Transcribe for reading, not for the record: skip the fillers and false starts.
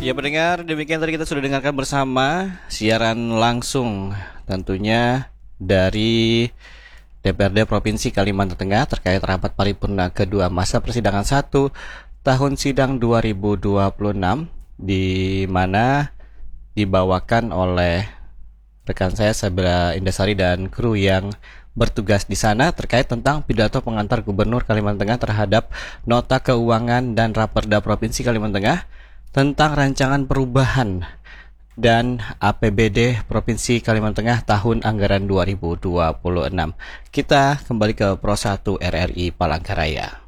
Ya pendengar, demikian tadi kita sudah dengarkan bersama siaran langsung tentunya dari DPRD Provinsi Kalimantan Tengah terkait rapat paripurna kedua masa persidangan 1 tahun sidang 2026 di mana dibawakan oleh rekan saya Sabira Indasari dan kru yang bertugas di sana terkait tentang pidato pengantar Gubernur Kalimantan Tengah terhadap Nota Keuangan dan Raperda Provinsi Kalimantan Tengah tentang rancangan perubahan dan APBD Provinsi Kalimantan Tengah tahun anggaran 2026. Kita kembali ke Pro 1 RRI Palangkaraya.